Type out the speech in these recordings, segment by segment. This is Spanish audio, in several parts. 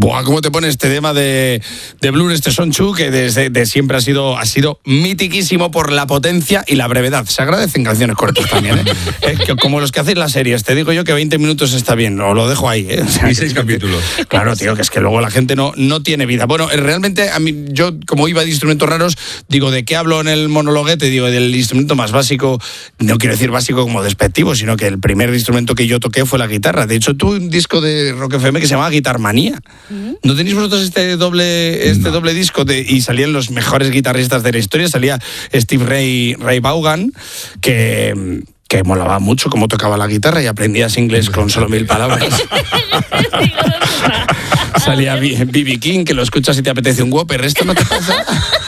Buah, ¿cómo te pone este tema de Blur, este Son Chu, que desde siempre ha sido mitiquísimo por la potencia y la brevedad. Se agradecen canciones cortas también, como los que hacéis las series. Te digo yo que 20 minutos está bien, o lo dejo ahí. O sea, y 6 capítulos. Claro, tío, que es que luego la gente no tiene vida. Bueno, realmente a mí, yo como iba de instrumentos raros, digo, ¿de qué hablo en el monologuete? Digo, del instrumento más básico, no quiero decir básico como despectivo, sino que el primer instrumento que yo toqué fue la guitarra. De hecho, tuve un disco de Rock FM que se llamaba Guitarmanía. ¿No tenéis vosotros este doble disco? Y salían los mejores guitarristas de la historia. Salía Steve Ray Vaughan, que molaba mucho cómo tocaba la guitarra y aprendías inglés con solo 1000 palabras. Salía B.B. King, que lo escuchas y te apetece un Whopper. ¿Esto no te pasa?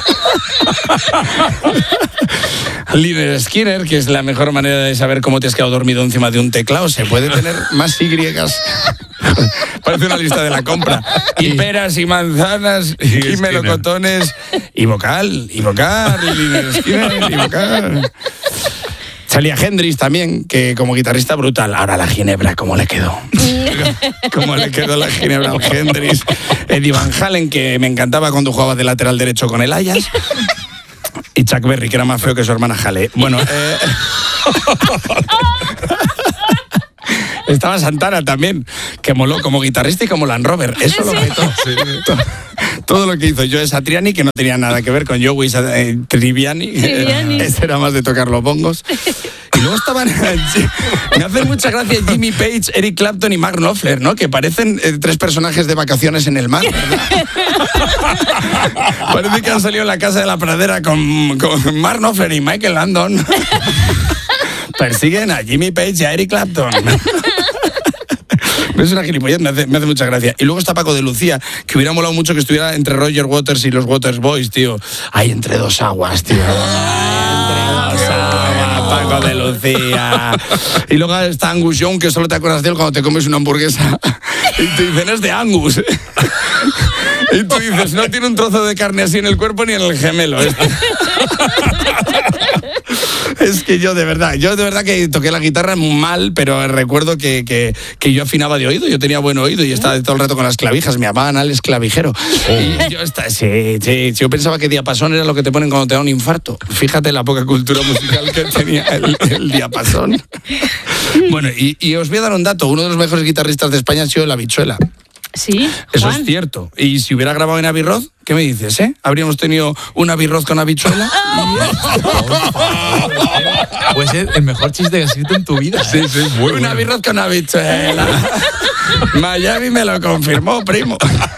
Lynyrd Skynyrd, que es la mejor manera de saber cómo te has quedado dormido encima de un teclado. Se puede tener más Y. Parece una lista de la compra. Y peras y manzanas y melocotones y vocal, Lynyrd Skynyrd y vocal. Salía Hendrix también, que como guitarrista brutal. Ahora la ginebra, ¿cómo le quedó? ¿Cómo le quedó la ginebra al Hendrix? Eddie Van Halen, que me encantaba cuando jugaba de lateral derecho con el Ajax. Y Chuck Berry, que era más feo que su hermana Hale. Bueno, estaba Santana también, que moló como guitarrista y como Land Rover. Eso lo petó. Todo lo que hizo Joe Satriani, que no tenía nada que ver con Joey Triviani. Ese era más de tocar los bongos. Y luego estaban... Me hacen mucha gracia Jimmy Page, Eric Clapton y Mark Knopfler, ¿no? Que parecen 3 personajes de vacaciones en el mar, ¿verdad? Parece que han salido en La Casa de la Pradera con Mark Knopfler y Michael Landon. Persiguen a Jimmy Page y a Eric Clapton. Es una gilipollez, me hace mucha gracia. Y luego está Paco de Lucía, que hubiera molado mucho que estuviera entre Roger Waters y los Waters Boys, tío. Ahí entre dos aguas, tío. Paco de Lucía. Y luego está Angus Young, que solo te acuerdas de él cuando te comes una hamburguesa y te dicen, es de Angus. Y tú dices, no tiene un trozo de carne así en el cuerpo ni en el gemelo. Es que yo de verdad que toqué la guitarra mal, pero recuerdo que yo afinaba de oído, yo tenía buen oído y estaba todo el rato con las clavijas, me llamaban al esclavijero. Y yo pensaba que diapasón era lo que te ponen cuando te da un infarto. Fíjate la poca cultura musical que tenía el diapasón. Bueno, y os voy a dar un dato, uno de los mejores guitarristas de España ha sido La Habichuela. Sí, eso Juan. Es cierto. Y si hubiera grabado en Abbey Road, ¿qué me dices, ¿Habríamos tenido un Abbey Road con habichuela? Puede ser el mejor chiste que has escrito en tu vida. Sí, muy bueno. Un Abbey Road con habichuela. Miami me lo confirmó, primo.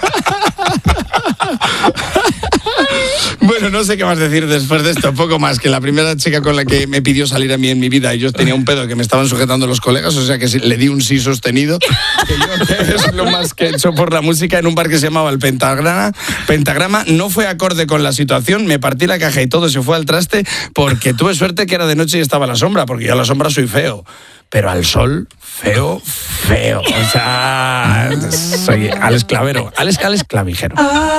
Bueno, no sé qué más decir después de esto, poco más que la primera chica con la que me pidió salir a mí en mi vida y yo tenía un pedo que me estaban sujetando los colegas, o sea que le di un sí sostenido, que es lo más que he hecho por la música en un bar que se llamaba El Pentagrama. No fue acorde con la situación, me partí la caja y todo se fue al traste porque tuve suerte que era de noche y estaba a la sombra, porque yo a la sombra soy feo, pero al sol, feo. O sea, soy Alex Clavero, Alex Clavijero.